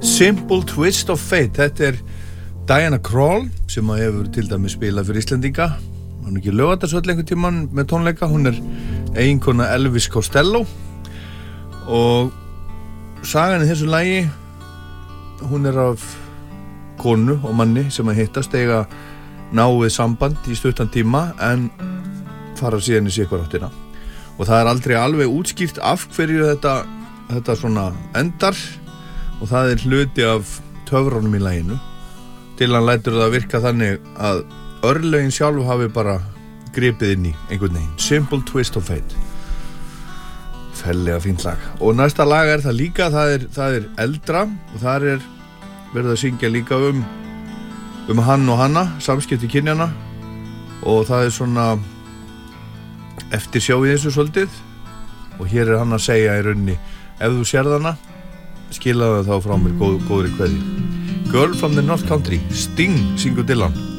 Simple Twist of Fate. Þetta Diana Krall sem hefur til dæmis spilað fyrir Íslendinga. Hún ekki Laugardalsvöll einhvern tímann með tónleika. Hún eiginkona Elvis Costello og sagan í þessu lagi, hún af konu og manni sem hittast, eiga náið samband í stuttan tíma en fara síðan í sitthvora áttina. Og það aldrei alveg útskýrt af hverju þetta svona endar, og það hluti af töfrunum í laginu til hann lætur það virka þannig að örlögin sjálf hafi bara gripið inn í einhvern veginn. Simple Twist of Fate. Fellega fínt lag. Og næsta lag það líka, það eldra, og þar verið að syngja líka um hann og hanna, samskipti kynjanna, og það svona eftir sjá í þessu svolítið, og hér hann að segja í rauninni, ef þú sérð hana, skilaðu þá frá mér góðri kveðju. Girl from the North Country, Sting syngur Dylan.